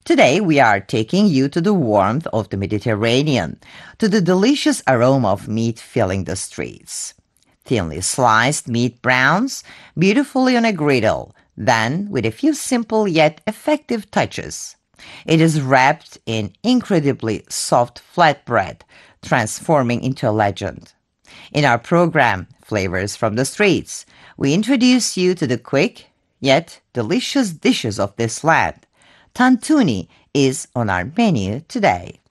Today, we are taking you to the warmth of the Mediterranean, to the delicious aroma of meat filling the streets. Thinly sliced meat browns, beautifully on a griddle, then with a few simple yet effective touches. It is wrapped in incredibly soft flatbread, transforming into a legend. In our program, Flavors from the Streets, we introduce you to the quick yet delicious dishes of this land. Tantuni is on our menu today.